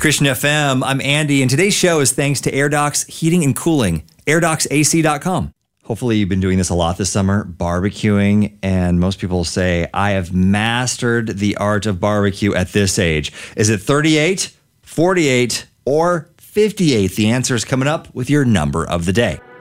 Christian FM. I'm Andy, and today's show is thanks to AirDocs Heating and Cooling, AirDocsAC.com. Hopefully you've been doing this a lot this summer, barbecuing, and most people say, I have mastered the art of barbecue at this age. Is it 38, 48, or 58? The answer is coming up with your number of the day.